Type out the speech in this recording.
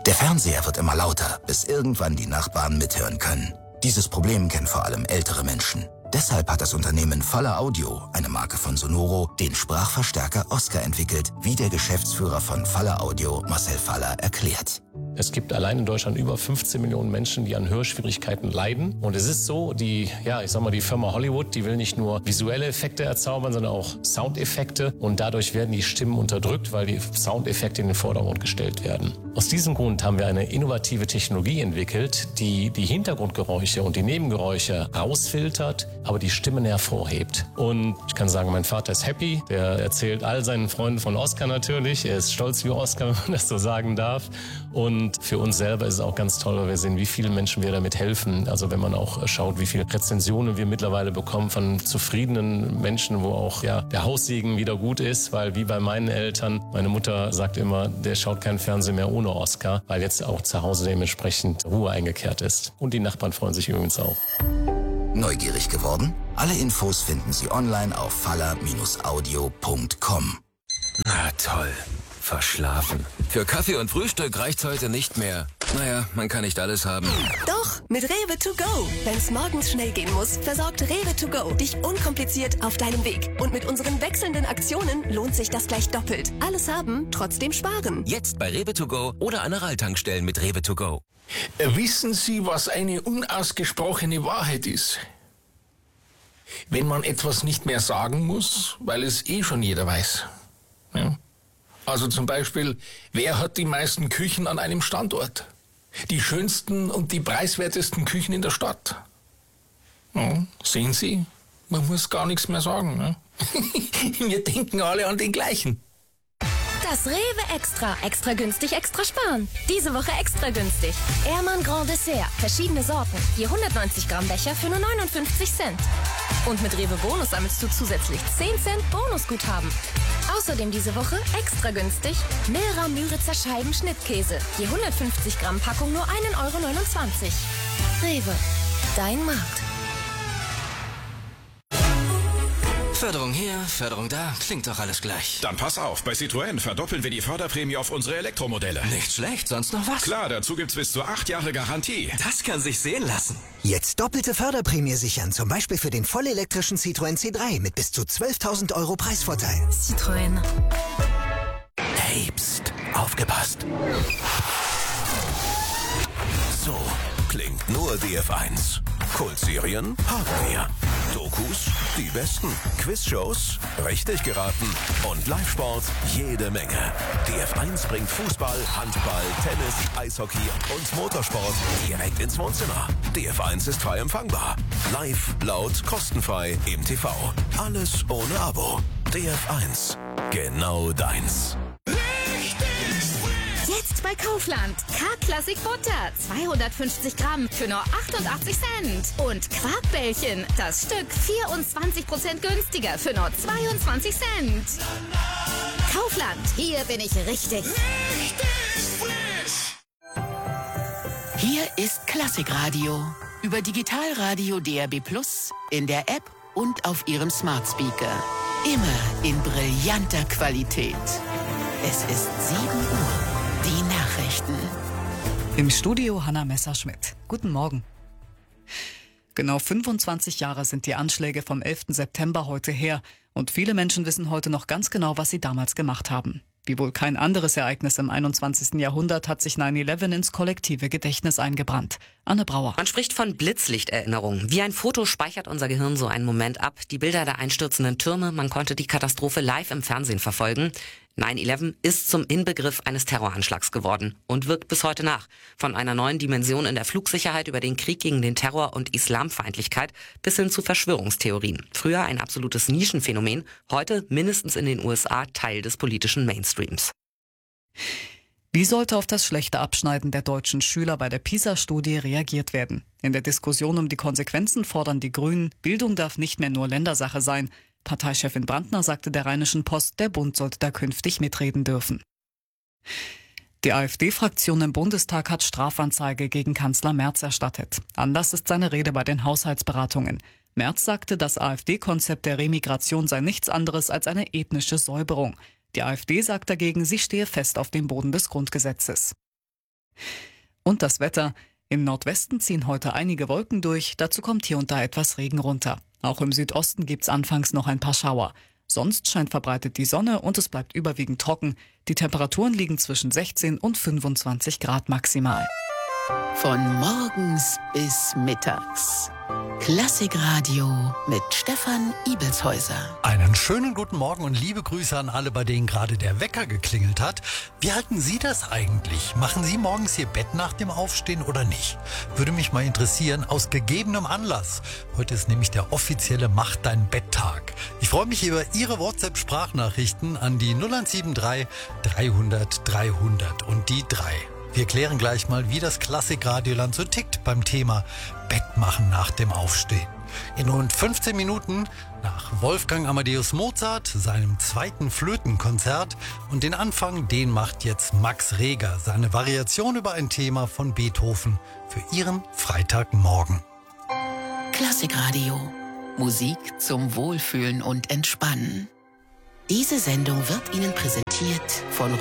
Der Fernseher wird immer lauter, bis irgendwann die Nachbarn mithören können. Dieses Problem kennen vor allem ältere Menschen. Deshalb hat das Unternehmen Faller Audio, eine Marke von Sonoro, den Sprachverstärker Oscar entwickelt, wie der Geschäftsführer von Faller Audio, Marcel Faller, erklärt. Es gibt allein in Deutschland über 15 Millionen Menschen, die an Hörschwierigkeiten leiden. Und es ist so, die Firma Hollywood, die will nicht nur visuelle Effekte erzaubern, sondern auch Soundeffekte. Und dadurch werden die Stimmen unterdrückt, weil die Soundeffekte in den Vordergrund gestellt werden. Aus diesem Grund haben wir eine innovative Technologie entwickelt, die die Hintergrundgeräusche und die Nebengeräusche rausfiltert, aber die Stimmen hervorhebt. Und ich kann sagen, mein Vater ist happy. Der erzählt all seinen Freunden von Oscar natürlich. Er ist stolz wie Oscar, wenn man das so sagen darf. Und für uns selber ist es auch ganz toll, weil wir sehen, wie vielen Menschen wir damit helfen. Also wenn man auch schaut, wie viele Rezensionen wir mittlerweile bekommen von zufriedenen Menschen, wo auch der Haussegen wieder gut ist. Weil wie bei meinen Eltern, meine Mutter sagt immer, der schaut kein Fernsehen mehr ohne Oscar, weil jetzt auch zu Hause dementsprechend Ruhe eingekehrt ist. Und die Nachbarn freuen sich übrigens auch. Neugierig geworden? Alle Infos finden Sie online auf faller-audio.com. Na toll. Verschlafen. Für Kaffee und Frühstück reicht's heute nicht mehr. Naja, man kann nicht alles haben. Doch, mit Rewe to go. Wenn's morgens schnell gehen muss, versorgt Rewe to go dich unkompliziert auf deinem Weg. Und mit unseren wechselnden Aktionen lohnt sich das gleich doppelt. Alles haben, trotzdem sparen. Jetzt bei Rewe to go oder an der Ralltankstellen mit Rewe to go. Wissen Sie, was eine unausgesprochene Wahrheit ist? Wenn man etwas nicht mehr sagen muss, weil es schon jeder weiß. Ja? Also zum Beispiel, wer hat die meisten Küchen an einem Standort? Die schönsten und die preiswertesten Küchen in der Stadt. Ja, sehen Sie, man muss gar nichts mehr sagen. Ne? Wir denken alle an den gleichen. Das Rewe Extra. Extra günstig, extra sparen. Diese Woche extra günstig. Ehrmann Grand Dessert. Verschiedene Sorten. Je 190 Gramm Becher für nur 59 Cent. Und mit Rewe Bonus sammelst du zusätzlich 10 Cent Bonusguthaben. Außerdem diese Woche extra günstig Milra Müritzer Scheiben Schnittkäse. Je 150 Gramm Packung nur 1,29 € Rewe. Dein Markt. Förderung hier, Förderung da, klingt doch alles gleich. Dann pass auf, bei Citroën verdoppeln wir die Förderprämie auf unsere Elektromodelle. Nicht schlecht, sonst noch was? Klar, dazu gibt's bis zu 8 Jahre Garantie. Das kann sich sehen lassen. Jetzt doppelte Förderprämie sichern, zum Beispiel für den vollelektrischen Citroën C3 mit bis zu 12.000 € Preisvorteil. Citroën. Hey, pst, aufgepasst. So klingt nur DF1. Kultserien haben wir. Dokus, die besten. Quizshows, richtig geraten. Und Live-Sport, jede Menge. DF1 bringt Fußball, Handball, Tennis, Eishockey und Motorsport direkt ins Wohnzimmer. DF1 ist frei empfangbar. Live, laut, kostenfrei im TV. Alles ohne Abo. DF1. Genau deins. Jetzt bei Kaufland. K-Classic Butter. 250 Gramm für nur 88 Cent. Und Quarkbällchen. Das Stück 24% günstiger für nur 22 Cent. Kaufland. Hier bin ich richtig. Hier ist Klassikradio. Über Digitalradio DAB+, in der App und auf Ihrem Smart Speaker. Immer in brillanter Qualität. Es ist 7 Uhr. Die Nachrichten. Im Studio Hanna Messerschmidt. Guten Morgen. Genau 25 Jahre sind die Anschläge vom 11. September heute her. Und viele Menschen wissen heute noch ganz genau, was sie damals gemacht haben. Wie wohl kein anderes Ereignis im 21. Jahrhundert hat sich 9/11 ins kollektive Gedächtnis eingebrannt. Anne Brauer. Man spricht von Blitzlichterinnerung. Wie ein Foto speichert unser Gehirn so einen Moment ab. Die Bilder der einstürzenden Türme, man konnte die Katastrophe live im Fernsehen verfolgen. 9/11 ist zum Inbegriff eines Terroranschlags geworden und wirkt bis heute nach. Von einer neuen Dimension in der Flugsicherheit über den Krieg gegen den Terror und Islamfeindlichkeit bis hin zu Verschwörungstheorien. Früher ein absolutes Nischenphänomen, heute mindestens in den USA Teil des politischen Mainstreams. Wie sollte auf das schlechte Abschneiden der deutschen Schüler bei der PISA-Studie reagiert werden? In der Diskussion um die Konsequenzen fordern die Grünen, Bildung darf nicht mehr nur Ländersache sein. Parteichefin Brandner sagte der Rheinischen Post, der Bund sollte da künftig mitreden dürfen. Die AfD-Fraktion im Bundestag hat Strafanzeige gegen Kanzler Merz erstattet. Anlass ist seine Rede bei den Haushaltsberatungen. Merz sagte, das AfD-Konzept der Remigration sei nichts anderes als eine ethnische Säuberung. Die AfD sagt dagegen, sie stehe fest auf dem Boden des Grundgesetzes. Und das Wetter. Im Nordwesten ziehen heute einige Wolken durch, dazu kommt hier und da etwas Regen runter. Auch im Südosten gibt's anfangs noch ein paar Schauer. Sonst scheint verbreitet die Sonne und es bleibt überwiegend trocken. Die Temperaturen liegen zwischen 16 und 25 Grad maximal. Von morgens bis mittags. Klassikradio mit Stefan Ibelshäuser. Einen schönen guten Morgen und liebe Grüße an alle, bei denen gerade der Wecker geklingelt hat. Wie halten Sie das eigentlich? Machen Sie morgens Ihr Bett nach dem Aufstehen oder nicht? Würde mich mal interessieren, aus gegebenem Anlass. Heute ist nämlich der offizielle Mach dein Bett-Tag. Ich freue mich über Ihre WhatsApp-Sprachnachrichten an die 0173 300 300 und die 3. Wir klären gleich mal, wie das Klassikradioland so tickt beim Thema Bett machen nach dem Aufstehen. In rund 15 Minuten nach Wolfgang Amadeus Mozart, seinem zweiten Flötenkonzert. Und den Anfang, den macht jetzt Max Reger, seine Variation über ein Thema von Beethoven für Ihren Freitagmorgen. Klassikradio. Musik zum Wohlfühlen und Entspannen. Diese Sendung wird Ihnen präsentiert von